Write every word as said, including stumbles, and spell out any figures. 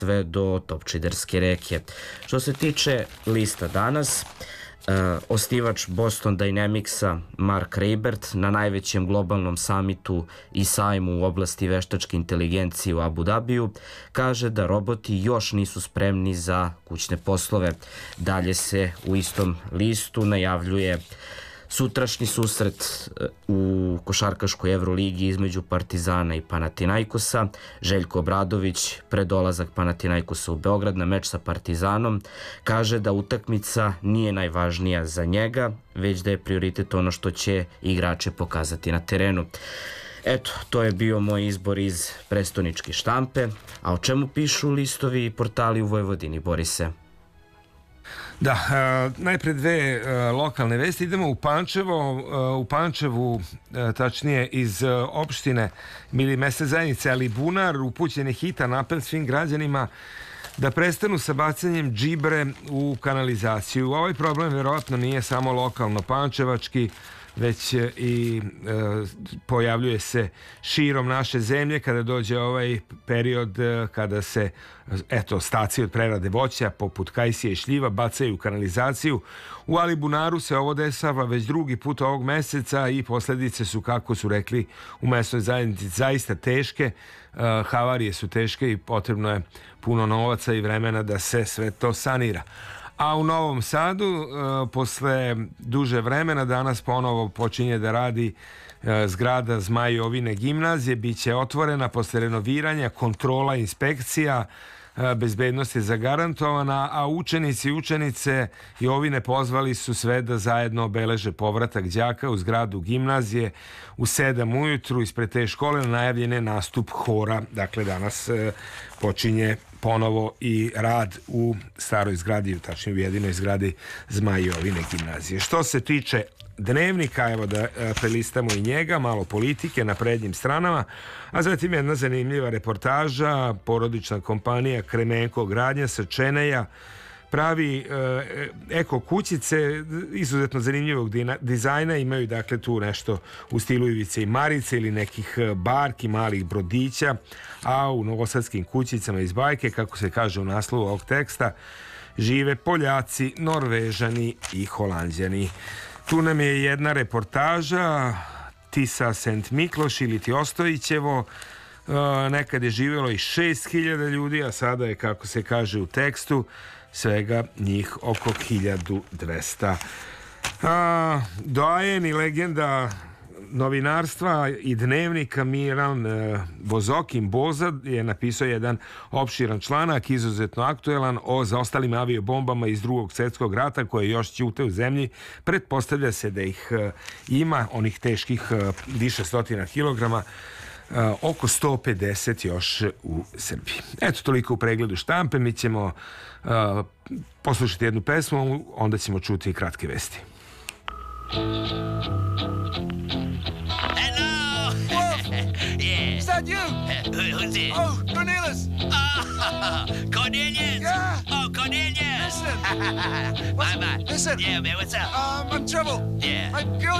sve do Topčiderske reke. Što se tiče lista danas, Uh, osnivač Boston Dynamicsa Mark Reibert na najvećem globalnom samitu i sajmu u oblasti veštačke inteligencije u Abu Dhabiju kaže da roboti još nisu spremni za kućne poslove. Dalje se u istom listu najavljuje sutrašnji susret u košarkaškoj Evroligi između Partizana i Panathinaikosa. Željko Obradović pred dolazak Panathinaikosa u Beograd na meč sa Partizanom kaže da utakmica nije najvažnija za njega, već da je prioritet ono što će igrače pokazati na terenu. Eto, to je bio moj izbor iz prestoničke štampe. A o čemu pišu listovi i portali u Vojvodini, Borise? Da, najpre dve lokalne vesti. Idemo u Pančevo. U Pančevu, tačnije iz opštine ili mesne zajednice Alibunar, upućen je hitan apel svim građanima da prestanu sa bacanjem džibre u kanalizaciju. Ovaj problem verovatno nije samo lokalno pančevački, već i e, pojavljuje se širom naše zemlje kada dođe ovaj period e, kada se eto stacije od prerade voća poput kajsije i šljiva bacaju u kanalizaciju. U Alibunaru se ovo dešava već drugi put ovog meseca i posljedice su, kako su rekli u mesnoj zajednici, zaista teške. E, havarije su teške i potrebno je puno novaca i vremena da se sve to sanira. A u Novom Sadu, e, posle duže vremena, danas ponovo počinje da radi e, zgrada Zmajovine gimnazije. Biće otvorena posle renoviranja, kontrola, inspekcija, e, bezbednost je zagarantovana, a učenici i učenice Jovine pozvali su sve da zajedno obeleže povratak đaka u zgradu gimnazije u sedam ujutru. Ispred te škole najavljen je nastup hora. Dakle, danas e, počinje ponovo i rad u staroj zgradi, tačnije u jedinoj zgradi Zmajovine gimnazije. Što se tiče Dnevnika, evo da prelistamo i njega, malo politike na prednjim stranama, a zatim jedna zanimljiva reportaža. Porodična kompanija Kremenko gradnja sa Čeneja pravi e, eko kućice izuzetno zanimljivog dizajna. Imaju dakle tu nešto u stilu Ivice i Marice ili nekih barki, malih brodića, a u novosadskim kućicama iz bajke, kako se kaže u naslovu ovog teksta, žive Poljaci, Norvežani i Holanđani. Tu nam je jedna reportaža Tisa Sent Mikloš ili ti Ostojićevo. E, nekad je živjelo i šest hiljada ljudi, a sada je, kako se kaže u tekstu, svega njih oko hiljadu dvesta. A, doajen i legenda novinarstva i Dnevnika Miran e, Bozokin Boza je napisao jedan opširan članak, izuzetno aktuelan, o zaostalim aviobombama iz drugog svjetskog rata koje još ćute u zemlji. Pretpostavlja se da ih e, ima, onih teških e, više stotina kilograma, Uh, oko sto pedeset još u Srbiji. Eto, toliko u pregledu štampe. Mi ćemo uh, poslušati jednu pesmu, onda ćemo čuti i kratke vesti. Hello! Yeah. Is that you? Who, who's it? Oh, Cornelis! Oh, Cornelius! Yeah. Oh, Cornelius! Listen. Bye bye. Listen. Yeah, man, what's up? Um, I'm in trouble. Yeah. My girl